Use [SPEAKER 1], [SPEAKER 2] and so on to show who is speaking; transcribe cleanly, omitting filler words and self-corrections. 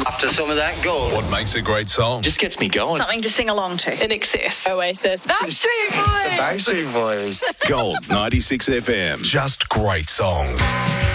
[SPEAKER 1] After some of that gold.
[SPEAKER 2] What makes a great song?
[SPEAKER 3] Just gets me going.
[SPEAKER 4] Something to sing along to.
[SPEAKER 5] In Excess.
[SPEAKER 4] Oasis. Backstreet Boys.
[SPEAKER 1] Backstreet Boys.
[SPEAKER 2] Gold 96 FM. Just great songs.